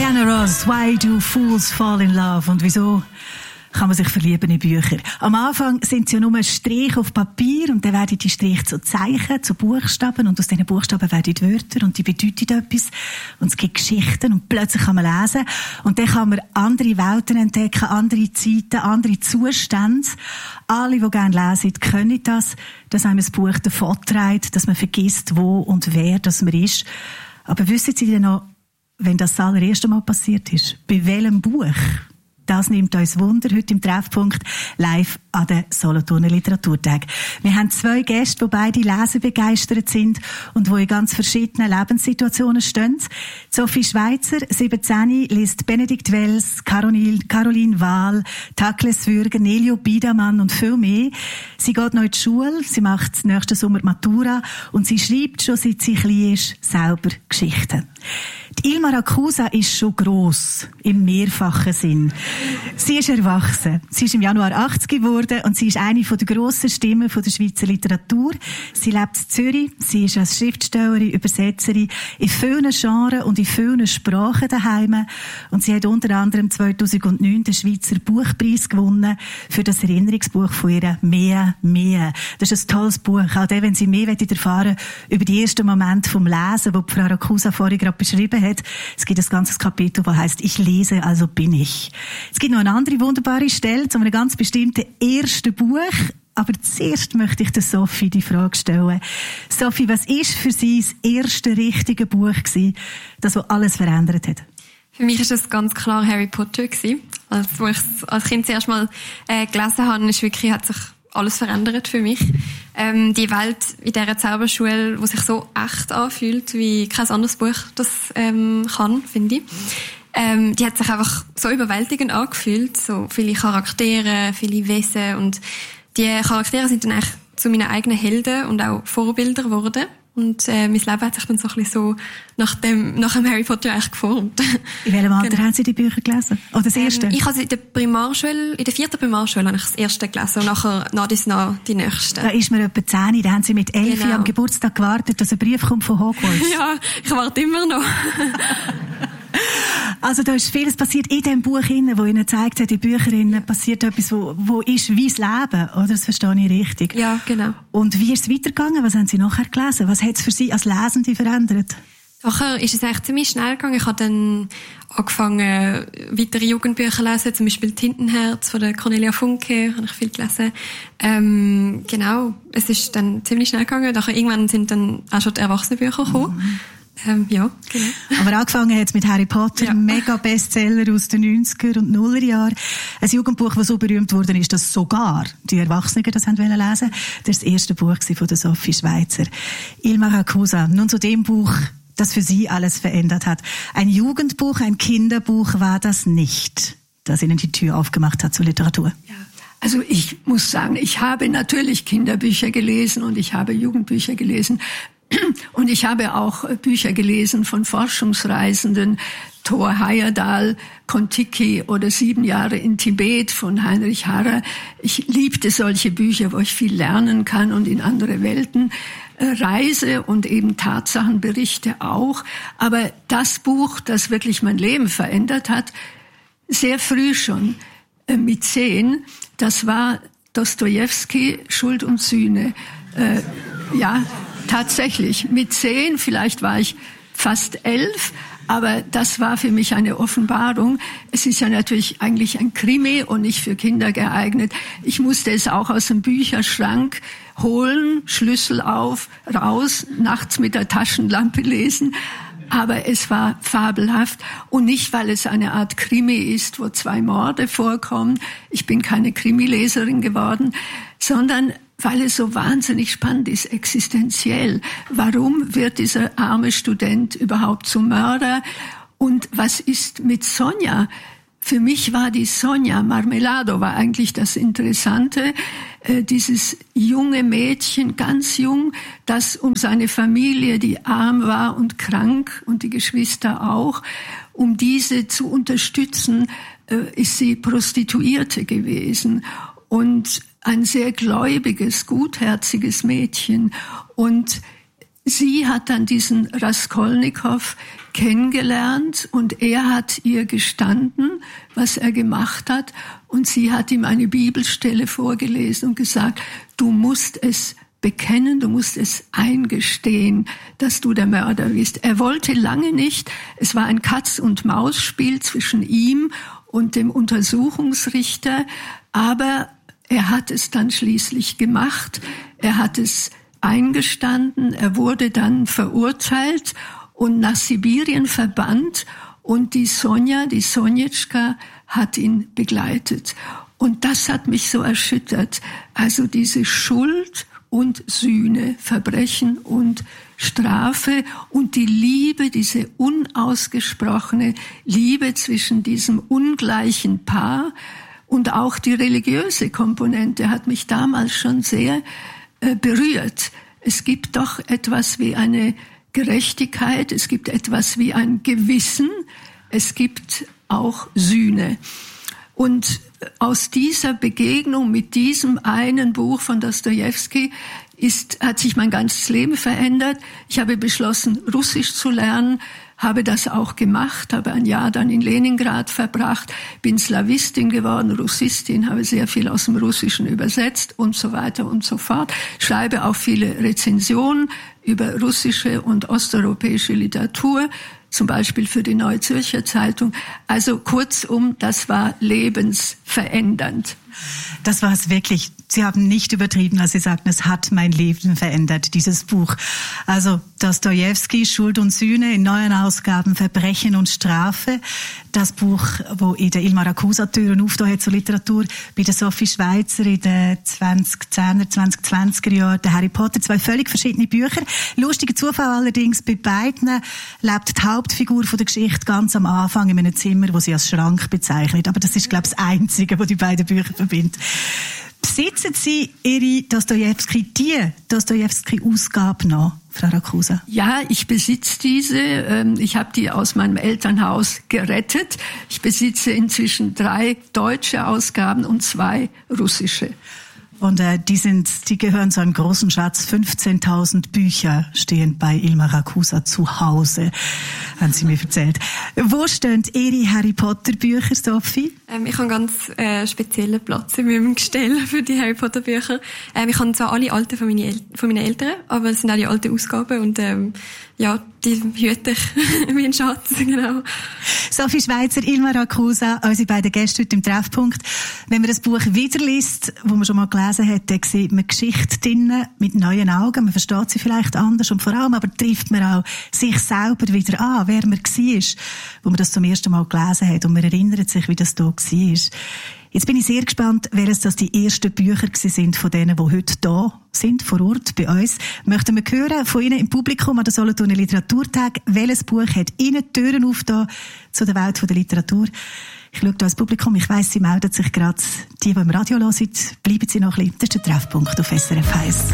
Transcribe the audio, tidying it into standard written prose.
Diana Ross, Why Do Fools Fall in Love? Und wieso kann man sich verlieben in Bücher? Am Anfang sind sie ja nur ein Strich auf Papier und dann werden die Striche zu Zeichen, zu Buchstaben und aus diesen Buchstaben werden die Wörter und die bedeuten etwas und es gibt Geschichten und plötzlich kann man lesen und dann kann man andere Welten entdecken, andere Zeiten, andere Zustände. Alle, die gerne lesen, können das, dass einem ein Buch davon trägt, dass man vergisst, wo und wer das man ist. Aber wissen Sie denn noch, wenn das allererste Mal passiert ist? Bei welchem Buch? Das nimmt uns Wunder heute im Treffpunkt live an den Solothurner Literaturtag. Wir haben 2 Gäste, die beide lesebegeistert sind und die in ganz verschiedenen Lebenssituationen stehen. Sophie Schweizer, 17, liest Benedikt Wells, Caroline Wahl, Takles Würger, Nelio Biedermann und viel mehr. Sie geht noch in die Schule, sie macht nächsten Sommer Matura und sie schreibt schon, seit sie klein ist, selber Geschichten. Die Ilma Rakusa ist schon gross, im mehrfachen Sinn. Sie ist erwachsen. Sie ist im Januar 80 geworden und sie ist eine der grossen Stimmen der Schweizer Literatur. Sie lebt in Zürich. Sie ist als Schriftstellerin, Übersetzerin in vielen Genres und in vielen Sprachen daheim. Und sie hat unter anderem 2009 den Schweizer Buchpreis gewonnen für das Erinnerungsbuch von ihr «Mehr, mehr». Das ist ein tolles Buch. Auch dann, wenn Sie mehr erfahren über die ersten Momente vom Lesen, die Frau Rakusa vorhin gerade beschrieben hat. Es gibt ein ganzes Kapitel, das heisst «Ich lese, also bin ich». Es gibt noch eine andere wunderbare Stelle zu einem ganz bestimmten ersten Buch. Aber zuerst möchte ich der Sophie die Frage stellen. Sophie, was war für Sie das erste richtige Buch gewesen, das alles verändert hat? Für mich war das ganz klar Harry Potter gewesen. Als ich es als Kind zuerst mal gelesen habe, hat sich alles verändert für mich. Die Welt in dieser Zauberschule, die sich so echt anfühlt, wie kein anderes Buch das kann, finde ich. Die hat sich einfach so überwältigend angefühlt. So viele Charaktere, viele Wesen. Und die Charaktere sind dann eigentlich zu meinen eigenen Helden und auch Vorbilder geworden. Und mein Leben hat sich dann so ein bisschen so nach dem Harry Potter eigentlich geformt. In welchem Alter haben Sie die Bücher gelesen? Oder das erste? Ich habe in der 4. Primarschule habe ich das erste gelesen und nachher nach die nächste. Da ist mir etwa 10, da haben Sie mit 11 am Geburtstag gewartet, dass ein Brief kommt von Hogwarts. Ja, ich warte immer noch. Also da ist vieles passiert in dem Buch, wo Ihnen gezeigt hat, in Büchern passiert etwas, wo ist wie das Leben, oder? Das verstehe ich richtig. Ja, genau. Und wie ist es weitergegangen? Was haben Sie nachher gelesen? Was hat es für Sie als Lesende verändert? Nachher ist es eigentlich ziemlich schnell gegangen. Ich habe dann angefangen, weitere Jugendbücher zu lesen, zum Beispiel «Tintenherz» von der Cornelia Funke, habe ich viel gelesen. Genau, es ist dann ziemlich schnell gegangen. Nachher irgendwann sind dann auch schon die Erwachsenenbücher gekommen. Ja, genau. Aber angefangen hat es mit Harry Potter, ja. Mega Bestseller aus den 90er und 0er Jahren. Ein Jugendbuch, das so berühmt wurde, ist, dass sogar die Erwachsenen das haben lesen. Das war das erste Buch von der Sophie Schweizer. Ilma Rakusa, nun zu dem Buch, das für Sie alles verändert hat. Ein Jugendbuch, ein Kinderbuch war das nicht, das Ihnen die Tür aufgemacht hat zur Literatur. Ja. Also ich muss sagen, ich habe natürlich Kinderbücher gelesen und ich habe Jugendbücher gelesen. Und ich habe auch Bücher gelesen von Forschungsreisenden, Thor Heyerdahl, Kon-Tiki oder 7 Jahre in Tibet von Heinrich Harrer. Ich liebte solche Bücher, wo ich viel lernen kann und in andere Welten reise und eben Tatsachenberichte auch. Aber das Buch, das wirklich mein Leben verändert hat, sehr früh schon, mit 10, das war Dostojewski, Schuld und Sühne. Ja, tatsächlich, mit 10, vielleicht war ich fast 11, aber das war für mich eine Offenbarung. Es ist ja natürlich eigentlich ein Krimi und nicht für Kinder geeignet. Ich musste es auch aus dem Bücherschrank holen, Schlüssel auf, raus, nachts mit der Taschenlampe lesen. Aber es war fabelhaft und nicht, weil es eine Art Krimi ist, wo 2 Morde vorkommen. Ich bin keine Krimileserin geworden, sondern weil es so wahnsinnig spannend ist, existenziell. Warum wird dieser arme Student überhaupt zum Mörder? Und was ist mit Sonja? Für mich war die Sonja Marmelado war eigentlich das Interessante. Dieses junge Mädchen, ganz jung, das um seine Familie, die arm war und krank und die Geschwister auch, um diese zu unterstützen, ist sie Prostituierte gewesen. Und ein sehr gläubiges, gutherziges Mädchen. Und sie hat dann diesen Raskolnikow kennengelernt und er hat ihr gestanden, was er gemacht hat, und sie hat ihm eine Bibelstelle vorgelesen und gesagt, du musst es bekennen, du musst es eingestehen, dass du der Mörder bist. Er wollte lange nicht, es war ein Katz-und-Maus-Spiel zwischen ihm und dem Untersuchungsrichter, aber er hat es dann schließlich gemacht, er hat es eingestanden, er wurde dann verurteilt und nach Sibirien verbannt, und die Sonjetschka hat ihn begleitet. Und das hat mich so erschüttert. Also diese Schuld und Sühne, Verbrechen und Strafe und die Liebe, diese unausgesprochene Liebe zwischen diesem ungleichen Paar, und auch die religiöse Komponente hat mich damals schon sehr berührt. Es gibt doch etwas wie eine Gerechtigkeit, es gibt etwas wie ein Gewissen, es gibt auch Sühne. Und aus dieser Begegnung mit diesem einen Buch von Dostojewski hat sich mein ganzes Leben verändert. Ich habe beschlossen, Russisch zu lernen, habe das auch gemacht, habe ein Jahr dann in Leningrad verbracht, bin Slawistin geworden, Russistin, habe sehr viel aus dem Russischen übersetzt und so weiter und so fort. Schreibe auch viele Rezensionen über russische und osteuropäische Literatur, zum Beispiel für die Neue Zürcher Zeitung. Also kurzum, das war lebensverändernd. Das war es wirklich. Sie haben nicht übertrieben, als Sie sagten, es hat mein Leben verändert, dieses Buch. Also Dostojewski, Schuld und Sühne in neuen Ausgaben, Verbrechen und Strafe. Das Buch, wo in der Ilmar Akusa Türen aufgetan hat zur Literatur, bei der Sophie Schweizer in den 2010er, 2020er Jahren, der Harry Potter, 2 völlig verschiedene Bücher. Lustiger Zufall allerdings, bei beiden lebt die Hauptfigur von der Geschichte ganz am Anfang in einem Zimmer, wo sie als Schrank bezeichnet. Aber das ist, glaube ich, das Einzige, was die beiden Bücher verbindet. Besitzen Sie Ihre Dostojewski-Ausgabe noch, Frau Rakusa? Ja, ich besitze diese. Ich habe die aus meinem Elternhaus gerettet. Ich besitze inzwischen 3 deutsche Ausgaben und 2 russische. Und die gehören zu einem großen Schatz. 15.000 Bücher stehen bei Ilmar Akusa zu Hause, haben Sie mir erzählt. Wo stehen Ihre Harry Potter Bücher, Sophie? Ich habe einen ganz speziellen Platz in meinem Gestell für die Harry Potter Bücher. Ich habe zwar alle alten von meinen Eltern, aber es sind auch die alten Ausgaben und die hüte ich wie ein Schatz, genau. Sophie Schweizer, Ilmar Akusa, unsere beiden Gäste heute im Treffpunkt. Wenn man das Buch wieder liest, wo man schon mal gelesen hat, dann sieht man Geschichte drinnen mit neuen Augen. Man versteht sie vielleicht anders und vor allem aber trifft man auch sich selber wieder an, wer man war, wo man das zum ersten Mal gelesen hat, und man erinnert sich, wie das da war. Jetzt bin ich sehr gespannt, welches das die ersten Bücher sind von denen, die heute da sind, vor Ort bei uns. Möchten wir hören von Ihnen im Publikum an der Solothurner Literaturtag, welches Buch hat Ihnen die Türen aufgetan zu der Welt der Literatur? Ich schaue da ins Publikum, ich weiss, Sie melden sich gerade. Die im Radio hören, bleiben Sie noch ein bisschen. Das ist der Treffpunkt auf SRF 1.